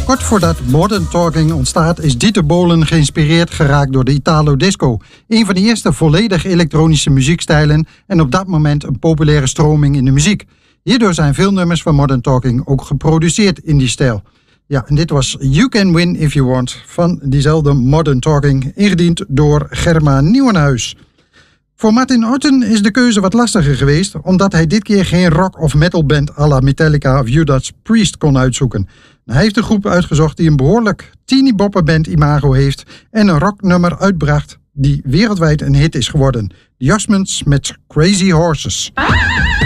Kort voordat Modern Talking ontstaat is Dieter Bohlen geïnspireerd geraakt door de Italo Disco. Een van de eerste volledig elektronische muziekstijlen en op dat moment een populaire stroming in de muziek. Hierdoor zijn veel nummers van Modern Talking ook geproduceerd in die stijl. Ja, en dit was You Can Win If You Want van diezelfde Modern Talking, ingediend door Germa Nieuwenhuis. Voor Martin Orton is de keuze wat lastiger geweest, omdat hij dit keer geen rock- of metalband à la Metallica of Judas Priest kon uitzoeken. Hij heeft een groep uitgezocht die een behoorlijk teeny-bopper-band imago heeft en een rocknummer uitbracht die wereldwijd een hit is geworden. The Osmonds met Crazy Horses.